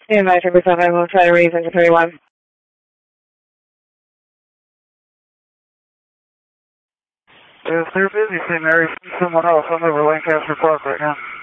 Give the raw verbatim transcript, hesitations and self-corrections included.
Stand by, triple seven. We'll try to raise into thirty-one. If they're busy, Saint Mary, someone else. I'm over Lancaster Park right now.